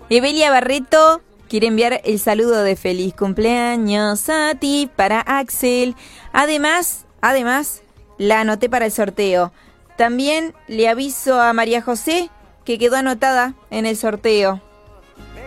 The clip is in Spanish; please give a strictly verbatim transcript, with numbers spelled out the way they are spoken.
Evelia Barreto quiere enviar el saludo de feliz cumpleaños a ti para Axel. Además, además, la anoté para el sorteo. También le aviso a María José que quedó anotada en el sorteo.